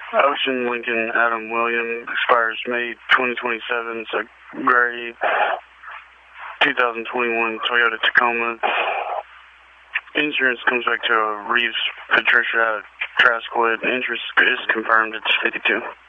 Ocean Lincoln Adam William, expires May 2027. It's a gray 2021 Toyota Tacoma. Insurance comes back to Reeves Patricia out of Trasquid. Interest is confirmed. It's 52.